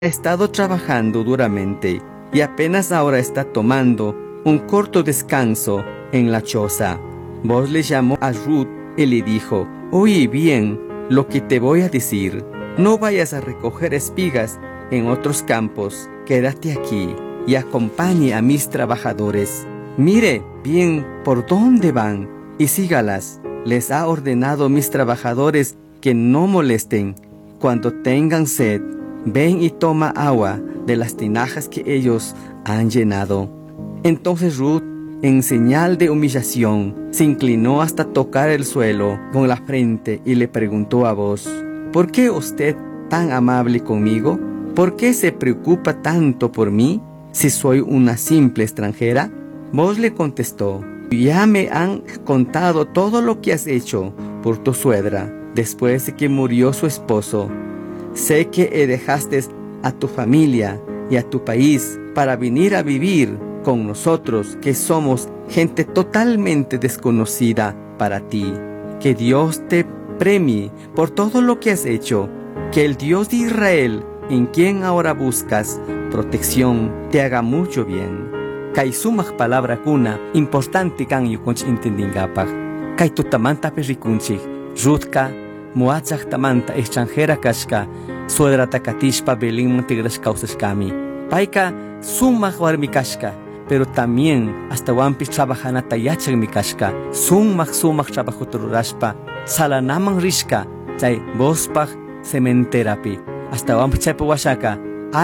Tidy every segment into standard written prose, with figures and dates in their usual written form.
ha estado trabajando duramente y apenas ahora está tomando un corto descanso en la choza. Boaz le llamó a Ruth y le dijo: oye bien lo que te voy a decir. No vayas a recoger espigas en otros campos. Quédate aquí y acompañe a mis trabajadores. Mire bien por dónde van y sígalas. Les ha ordenado mis trabajadores que no molesten. Cuando tengan sed, ven y toma agua de las tinajas que ellos han llenado. Entonces Ruth, en señal de humillación, se inclinó hasta tocar el suelo con la frente y le preguntó a Boaz: ¿por qué usted tan amable conmigo? ¿Por qué se preocupa tanto por mí, si soy una simple extranjera? Boaz le contestó: ya me han contado todo lo que has hecho por tu suegra después de que murió su esposo. Sé que dejaste a tu familia y a tu país para venir a vivir con nosotros, que somos gente totalmente desconocida para ti. Que Dios te premie por todo lo que has hecho. Que el Dios de Israel, en quien ahora buscas protección, te haga mucho bien. Kay sumak palabra kuna importante kan yukunch intendingapag. Kay tutamanta perikunchik. Rutka muachak tamanta extranjera kashka. Suedra takatishpa Belén tigras causas kami. Paika sumak warmi kashka. Pero también hasta wampis trabajana tayachak mi kashka. Sumak trabajutururashpa. Salanaman rishka. Chay bospag sementerapi. Hasta wampis chaypa washaka.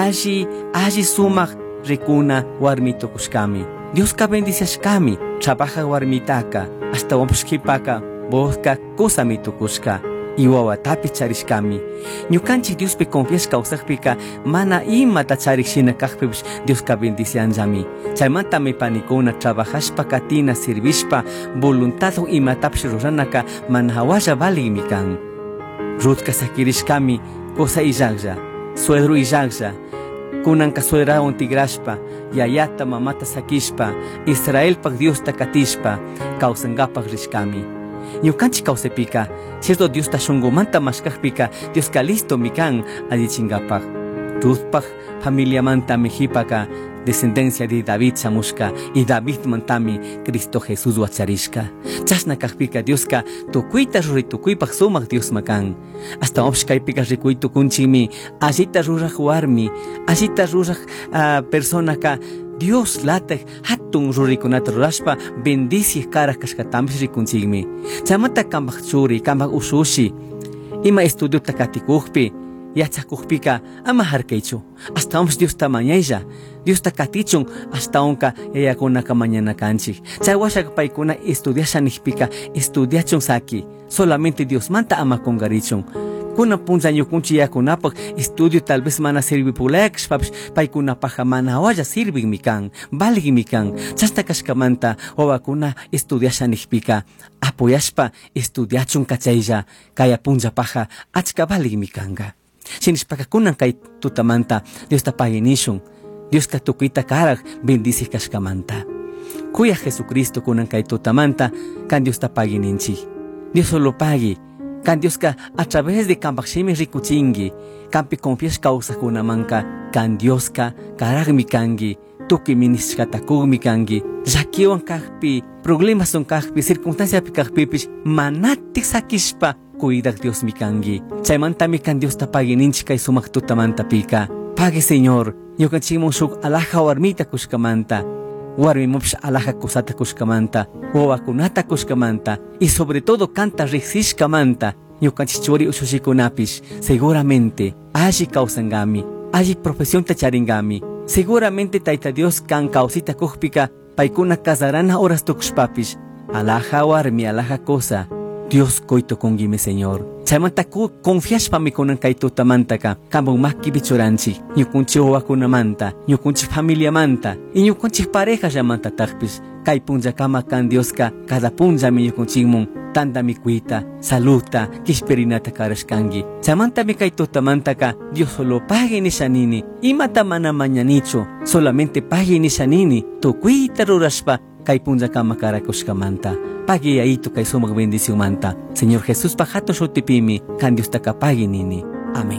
Allí sumak rikuna warmito kushkami. Dios ka bendiciashkami. Trabaja warmitaka. Hasta wampishkipaka boska kusamito kushka. Iwawatapi charishkami. Ñukanchik Diospi confiashka usakpika mana imata charishina kakpipish Dios ka bendicianllami. Chaymanta mi panikuna trabajashpa katina sirvishpa voluntado imatapish ruranaka mana hawalla valimi kan. Rutka sakirishkami cosa illaqlla, suegro illaqlla. Kunanka suegra tigrashpa, yayata mamata sakishpa, Israelpak Dios takatishpa, kausangapak rishkami. Ñukanchik kausepika, cierto Dios ta shungumanta mashkakpika, Dios ka listo mikan allichingapag. Ruthpak familia manta mejipaka, descendencia de David samushka, y David mantami Cristo Jesús wacharishka. Chasna kakpika Dios ka tukuita ruritukuipak sumak Dios makan. Hasta opshkaypika rikuitu kunchimi, allita rurak warmi, allita rurak persona ka Dios latek hatun rurikunata rurashpa bendici karak kashkatampis rikunchigmi. Chamata kambak churi, kambak usushi, ima estudio takatikukpi, yachakukpika ama harkeichu. Hasta onks Dios tamañayja, Dios takatichun hasta onka yayakunaka mañana kanchik. Chaywashak paikuna estudiashanijpika estudiachun saki, solamente Dios manta ama kongarichun. Kuna punza ñukunchi yakunapak estudio tal vez mana sirvipulek papish paykunapaja mana waya sirvin mikan, valgi mikan. Chasta kashkamanta wawakuna estudiashanijpika apoyashpa estudiachun kachaylla kaya punzapaja achka valgi mikanga. Sinishpaka kunan kay tutamanta Dios tapaginishun, Dios ka tukita karak bendici kashkamanta. Kuya Jesucristo kunan kay tutamanta kan Dios tapagininchi. Dios solo pagi. Kan Dios ka a través de kambakshimi rikuchingi, kampi confias causa kunamanka, kan Dios ka karagmi kangi, tuki ministkatakugmi kangi, jakiwan kakpi, problemas son kakpi, circunstancia pi kakpipis, manatik sakishpa, cuidak Dios mi kangi. Chaymantami kan Dios tapagininchi kay sumak tutamanta pika. Pague Señor, yokanchimon shuk alaja warmita kushkamanta. Warmi mupsh alaja kusata kushkamanta, wawakunata kushkamanta, y sobre todo canta rixishkamanta, ñukanchichuri ushushikunapis, seguramente, allí causangami, allí profesión tacharingami, seguramente taita Dios kan causita kujpika, paikuna casarana horas tukushpapis, alaja warmi, alaja cosa, Dios coito kongime Señor. Chaymanta confias pa mi kunan kay tutamantaka, kambong maki bichuranchi, ñukunchi wawakunamanta, ñukunchi familia manta, y ñukunchi pareja llamanta takpis, kay punja kama kan Dios ka, cada punja mi ñukunchimon, tanda mi kuita, saluta, kishperinata karashkangi. Chaymanta mi kay tutamantaka, Dios solo pague ni shanini, imata mana mañanicho, solamente pague ni shanini, tu kuita rurashpa, kay punja kama karakushkamanta. Pagi aitu kay sumak bendición manta. Señor Jesús pajato shutipimi, kan Dios takapagi nini. Amén.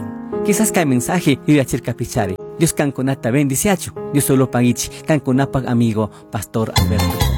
Quizás cae mensaje y voy a hacer capichare. Dios canconata bendiciacho. Dios solo pagichi. Canconapag amigo Pastor Alberto.